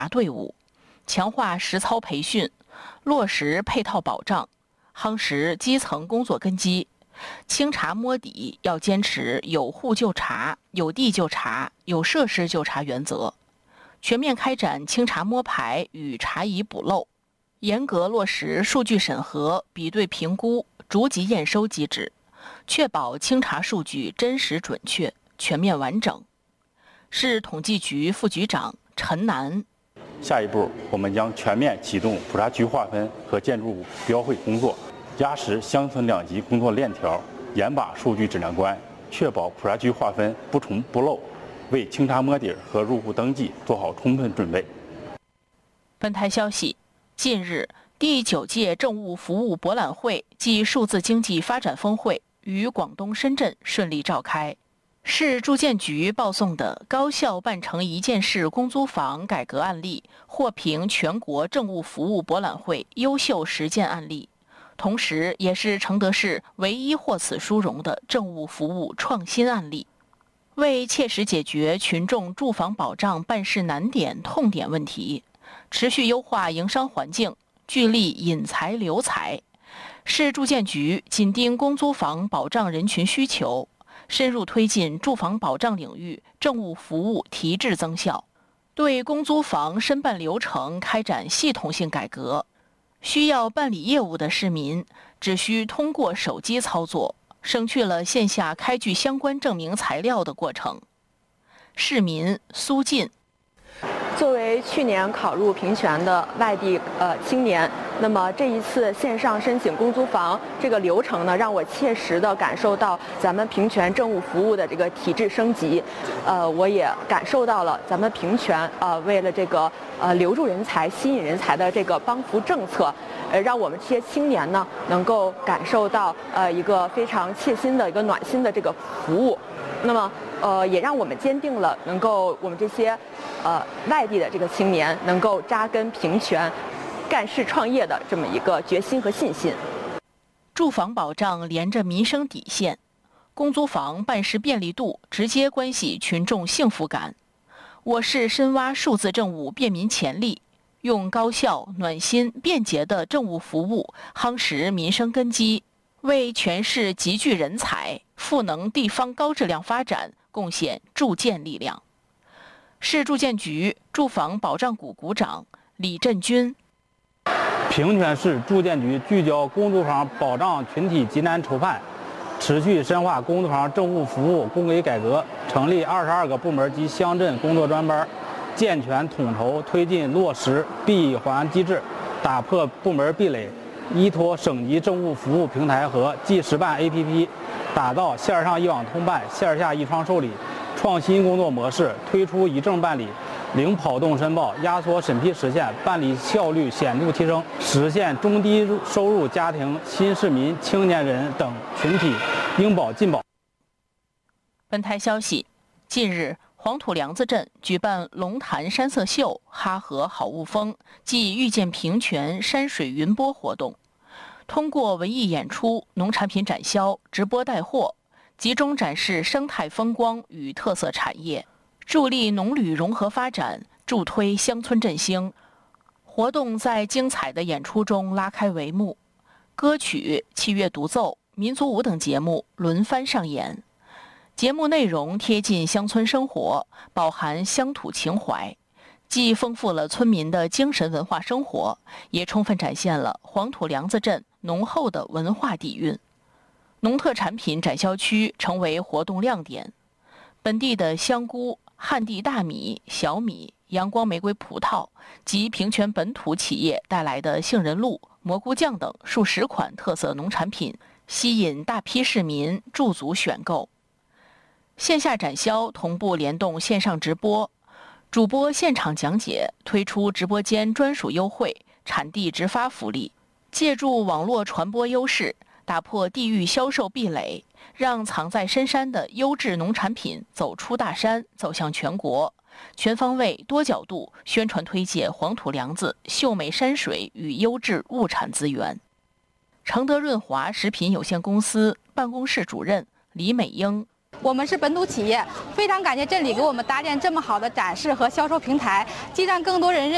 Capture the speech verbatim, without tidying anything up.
队伍，强化实操培训，落实配套保障，夯实基层工作根基。清查摸底要坚持有户就查、有地就查、有设施就查原则，全面开展清查摸排与查疑补漏，严格落实数据审核、比对评估、逐级验收机制，确保清查数据真实准确、全面完整。市统计局副局长陈楠。 下一步，我们将全面启动普查区划分和建筑物标绘工作，压实乡村两级工作链条，严把数据质量关，确保普查区划分不重不漏，为清查摸底和入户登记做好充分准备。 本台消息，近日，第九届政务服务博览会暨数字经济发展峰会于广东深圳顺利召开。市住建局报送的高效办成一件事公租房改革案例获评全国政务服务博览会优秀实践案例，同时也是承德市唯一获此殊荣的政务服务创新案例。为切实解决群众住房保障办事难点、痛点问题，持续优化营商环境，聚力引才留才，市住建局紧盯公租房保障人群需求，深入推进住房保障领域政务服务提质增效，对公租房申办流程开展系统性改革。需要办理业务的市民只需通过手机操作，省去了线下开具相关证明材料的过程。市民苏进。 作为去年考入平权的外地呃青年，那么这一次线上申请公租房这个流程呢，让我切实的感受到咱们平权政务服务的这个体制升级。呃，我也感受到了咱们平权呃为了这个呃留住人才、吸引人才的这个帮扶政策，呃，让我们这些青年呢能够感受到呃一个非常切心的一个暖心的这个服务。那么呃，也让我们坚定了能够我们这些呃外地的这个青年能够扎根平权、干事创业的这么一个决心和信心。 住房保障连着民生底线，公租房办事便利度直接关系群众幸福感。我市深挖数字政务便民潜力，用高效、暖心、便捷的政务服务夯实民生根基，为全市集聚人才、赋能地方高质量发展贡献住建力量。市住建局住房保障股股长李振军。 平泉市住建局聚焦公租房保障群体急难愁盼，持续深化公租房政务服务供给改革，成立二十二个部门及乡镇工作专班，健全统筹推进落实闭环机制，打破部门壁垒，依托省级政务服务平台和 G 实办 A P P， 打造线上一网通办、线下一窗受理创新工作模式，推出一证办理、零跑动申报，压缩审批时限，办理效率显著提升，实现中低收入家庭、新市民、青年人等群体应保尽保。 本台消息，近日黄土梁子镇举办龙潭山色秀、哈河好物风暨遇见平泉山水云波活动，通过文艺演出、农产品展销、直播带货，集中展示生态风光与特色产业，助力农旅融合发展，助推乡村振兴。活动在精彩的演出中拉开帷幕，歌曲、器乐独奏、民族舞等节目轮番上演。节目内容贴近乡村生活，饱含乡土情怀，既丰富了村民的精神文化生活，也充分展现了黄土梁子镇浓厚的文化底蕴。农特产品展销区成为活动亮点，本地的香菇、汉地大米、小米、阳光玫瑰葡萄及平泉本土企业带来的杏仁露、蘑菇酱等数十款特色农产品，吸引大批市民驻足选购。线下展销同步联动线上直播，主播现场讲解，推出直播间专属优惠、产地直发福利，借助网络传播优势，打破地域销售壁垒，让藏在深山的优质农产品走出大山，走向全国，全方位、多角度宣传推介黄土梁子秀美山水与优质物产资源。承德润华食品有限公司办公室主任李美英。 我们是本土企业，非常感谢镇里给我们搭建这么好的展示和销售平台，既让更多人认